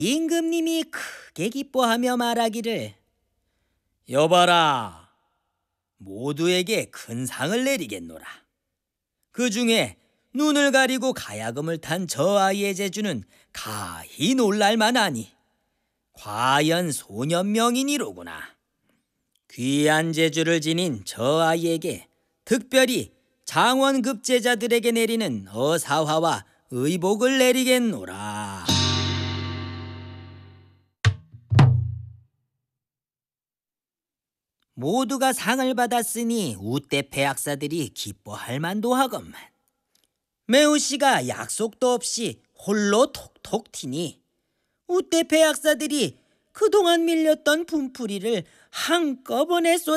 임금님이 크게 기뻐하며 말하기를, 여봐라, 모두에게 큰 상을 내리겠노라. 그 중에 눈을 가리고 가야금을 탄 저 아이의 재주는 가히 놀랄만하니 과연 소년명이니로구나. 귀한 재주를 지닌 저 아이에게 특별히 장원급제자들에게 내리는 어사화와 의복을 내리겠노라. 모두가 상을 받았으니 우대패 학사들이 기뻐할 만도 하건만 매우씨가 약속도 없이 홀로 톡톡 튀니 우대패 학사들이 그동안 밀렸던 분풀이를 한꺼번에 쏟아